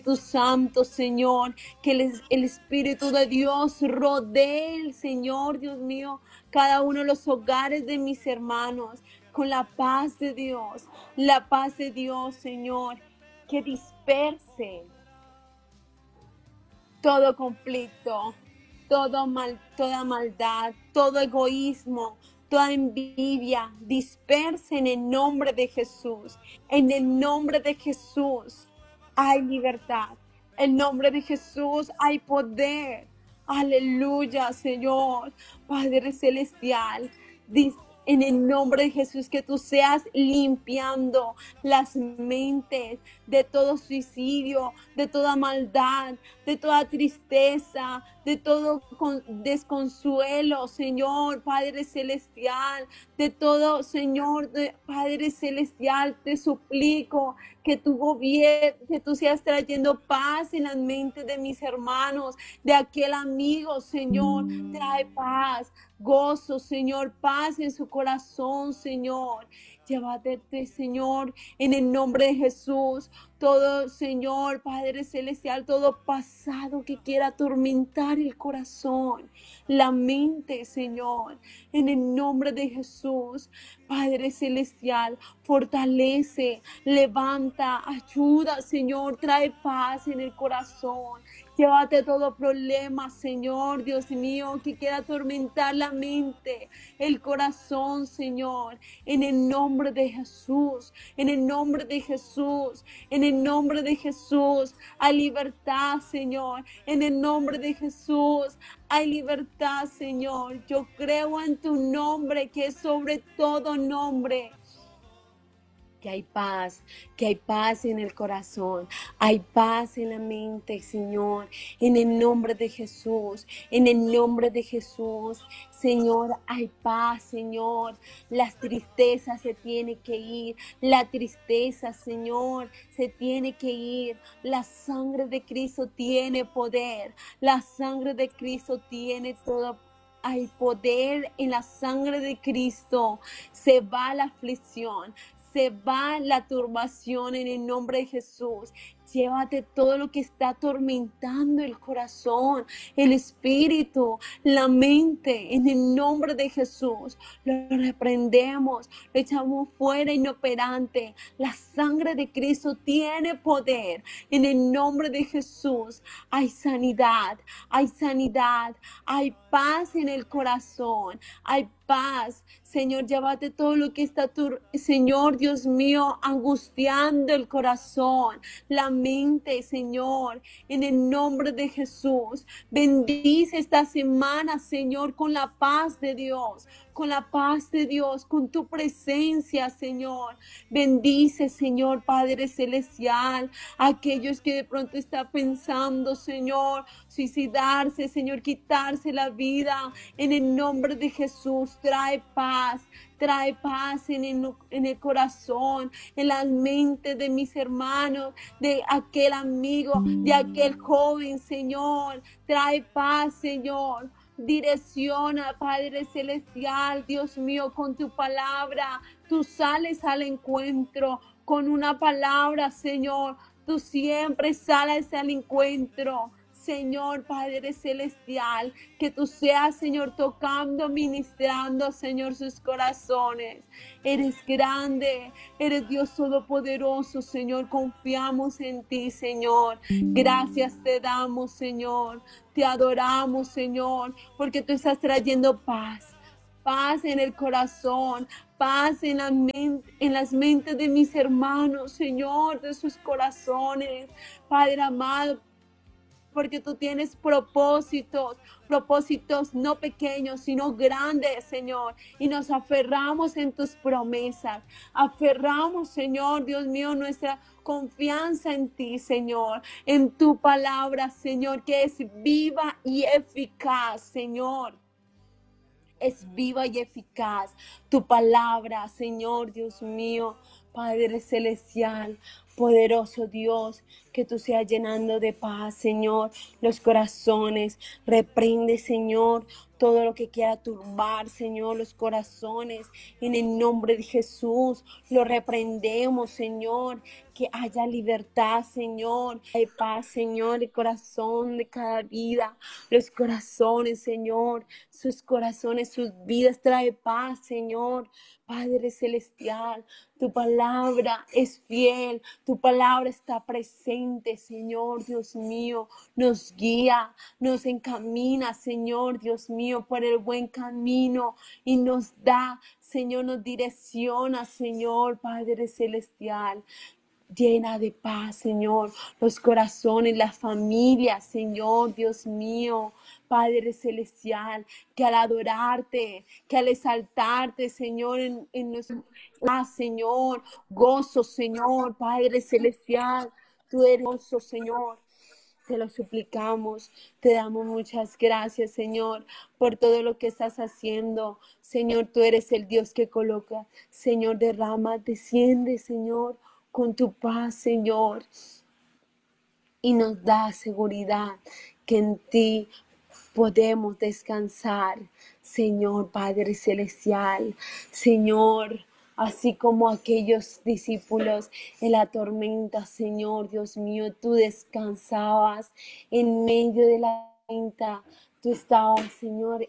Santo, Señor, que el Espíritu de Dios rodee, Señor, Dios mío, cada uno de los hogares de mis hermanos, con la paz de Dios, Señor, que disperse todo conflicto, toda maldad, todo egoísmo, toda envidia, disperse en el nombre de Jesús. En el nombre de Jesús hay libertad. En el nombre de Jesús hay poder. Aleluya, Señor, Padre Celestial. En el nombre de Jesús, que tú seas limpiando las mentes de todo suicidio, de toda maldad, de toda tristeza, de todo desconsuelo, Señor, Padre Celestial, de todo, Señor, Padre Celestial, te suplico que que tú seas trayendo paz en las mentes de mis hermanos, de aquel amigo, Señor, trae paz, gozo, Señor, paz en su corazón, Señor. Llévate, Señor, en el nombre de Jesús, todo, Señor, Padre Celestial, todo pasado que quiera atormentar el corazón, la mente, Señor, en el nombre de Jesús, Padre Celestial, fortalece, levanta, ayuda, Señor, trae paz en el corazón. Llévate todo problema, Señor, Dios mío, que quiera atormentar la mente, el corazón, Señor, en el nombre de Jesús, en el nombre de Jesús, en el nombre de Jesús, hay libertad, Señor, en el nombre de Jesús, hay libertad, Señor. Yo creo en tu nombre, que es sobre todo nombre. Que hay paz en el corazón, hay paz en la mente, Señor, en el nombre de Jesús, en el nombre de Jesús, Señor, hay paz, Señor, las tristezas se tienen que ir, la tristeza, Señor, se tiene que ir, la sangre de Cristo tiene poder, la sangre de Cristo tiene todo. Hay poder en la sangre de Cristo, se va la aflicción, se va la turbación en el nombre de Jesús. Llévate todo lo que está atormentando el corazón, el espíritu, la mente, en el nombre de Jesús. Lo reprendemos, lo echamos fuera inoperante. La sangre de Cristo tiene poder. En el nombre de Jesús hay sanidad, hay paz en el corazón, hay paz. Señor, llévate todo lo que está, Señor, Dios mío, angustiando el corazón, la mente, Señor, en el nombre de Jesús. Bendice esta semana, Señor, con la paz de Dios, con la paz de Dios, con tu presencia, Señor. Bendice, Señor, Padre Celestial, a aquellos que de pronto están pensando, Señor, suicidarse, Señor, quitarse la vida. En el nombre de Jesús, trae paz en el corazón, en la mente de mis hermanos, de aquel amigo, de aquel joven, Señor. Trae paz, Señor. Direcciona, Padre Celestial, Dios mío, con tu palabra. Tú sales al encuentro con una palabra, Señor. Tú siempre sales al encuentro. Señor Padre Celestial, que tú seas, Señor, tocando, ministrando, Señor, sus corazones. Eres grande, eres Dios todopoderoso, Señor. Confiamos en ti, Señor. Gracias te damos, Señor. Te adoramos, Señor, porque tú estás trayendo paz. Paz en el corazón, paz en las mentes de mis hermanos, Señor, de sus corazones. Padre amado, porque tú tienes propósitos no pequeños, sino grandes, Señor, y nos aferramos en tus promesas, aferramos, Señor, Dios mío, nuestra confianza en ti, Señor, en tu palabra, Señor, que es viva y eficaz, Señor. Es viva y eficaz tu palabra, Señor, Dios mío, Padre Celestial. Poderoso Dios, que tú seas llenando de paz, Señor, los corazones. Reprende, Señor, todo lo que quiera turbar, Señor, los corazones. En el nombre de Jesús, lo reprendemos, Señor. Que haya libertad, Señor. Hay paz, Señor, el corazón de cada vida. Los corazones, Señor. Sus corazones, sus vidas trae paz, Señor. Padre Celestial, tu palabra es fiel, tu palabra está presente, Señor Dios mío, nos guía, nos encamina, Señor Dios mío, por el buen camino y nos da, Señor, nos direcciona, Señor Padre Celestial. Llena de paz, Señor, los corazones, las familias, Señor, Dios mío, Padre Celestial, que al adorarte, que al exaltarte, Señor, en nuestro Señor, gozo, Señor, Padre Celestial, tú eres gozo, Señor. Te lo suplicamos, te damos muchas gracias, Señor, por todo lo que estás haciendo. Señor, tú eres el Dios que coloca. Señor, derrama, desciende, Señor, con tu paz, Señor, y nos da seguridad que en ti podemos descansar, Señor Padre Celestial. Señor, así como aquellos discípulos en la tormenta, Señor Dios mío, tú descansabas en medio de la tormenta. Tú estabas, Señor,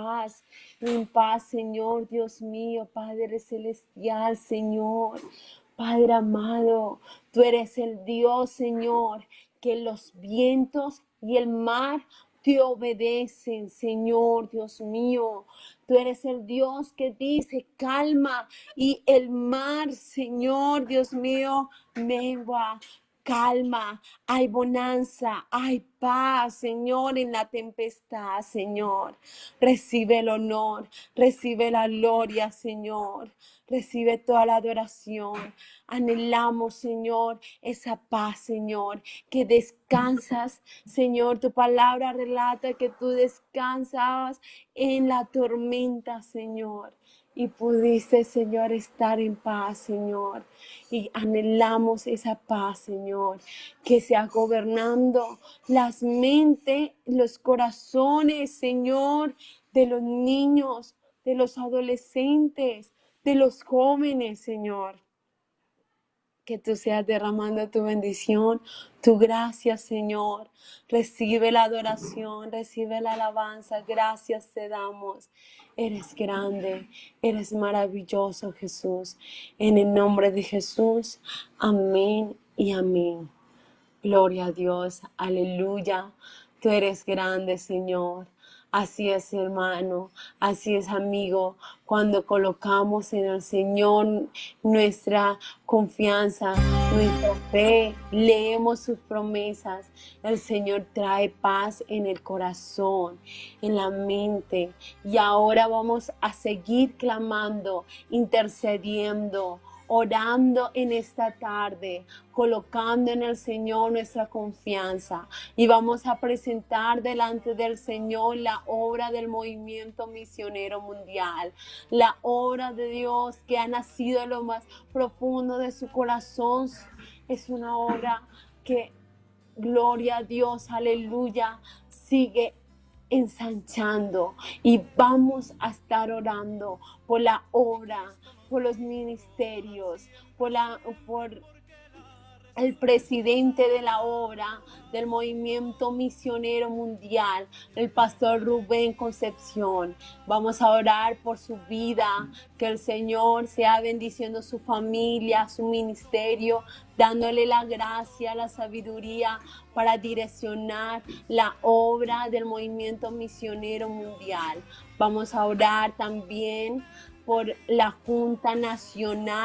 en paz, Señor Dios mío, Padre Celestial, Señor. Padre amado, tú eres el Dios, Señor, que los vientos y el mar te obedecen, Señor, Dios mío. Tú eres el Dios que dice calma y el mar, Señor, Dios mío, mengua. Calma, hay bonanza, hay paz, Señor, en la tempestad, Señor. Recibe el honor, recibe la gloria, Señor. Recibe toda la adoración. Anhelamos, Señor, esa paz, Señor, que descansas, Señor. Tu palabra relata que tú descansabas en la tormenta, Señor. Y pudiste, Señor, estar en paz, Señor. Y anhelamos esa paz, Señor, que sea gobernando las mentes, los corazones, Señor, de los niños, de los adolescentes, de los jóvenes, Señor. Que tú seas derramando tu bendición, tu gracia, Señor. Recibe la adoración, recibe la alabanza. Gracias te damos. Eres grande, eres maravilloso, Jesús. En el nombre de Jesús, amén y amén. Gloria a Dios, aleluya. Tú eres grande, Señor. Así es, hermano, así es, amigo, cuando colocamos en el Señor nuestra confianza, nuestra fe, leemos sus promesas, el Señor trae paz en el corazón, en la mente. Y ahora vamos a seguir clamando, intercediendo, orando en esta tarde, colocando en el Señor nuestra confianza, y vamos a presentar delante del Señor la obra del movimiento misionero mundial, la obra de Dios que ha nacido en lo más profundo de su corazón. Es una obra que, gloria a Dios, aleluya, sigue ensanchando, y vamos a estar orando por la obra, por los ministerios, por el presidente de la obra del movimiento misionero mundial, el pastor Rubén Concepción. Vamos a orar por su vida, que el Señor sea bendiciendo su familia, su ministerio, dándole la gracia, la sabiduría para direccionar la obra del movimiento misionero mundial. Vamos a orar también por la Junta Nacional